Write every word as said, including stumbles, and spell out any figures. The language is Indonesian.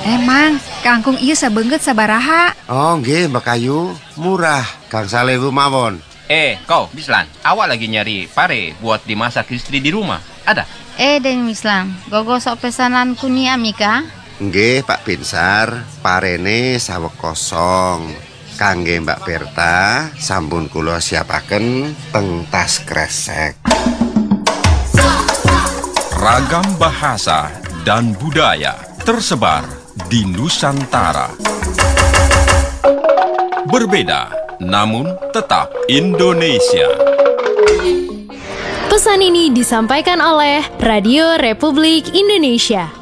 Emang, kangkung ieu sabeungeut sabaraha? Oh nggih Mbak Ayu, murah. Kang Salewu mawon. Eh, kau, Bislan, awak lagi nyari pare buat dimasak istri di rumah. Ada? Eh, Den Mislam, gogosok pesanan kunia Mika? Nggih Pak Pinsar, parene saweg kosong. Kangge Mbak Berta, sampun kula siapaken teng tas kresek. Ragam bahasa dan budaya tersebar di Nusantara. Berbeda, namun tetap Indonesia. Pesan ini disampaikan oleh Radio Republik Indonesia.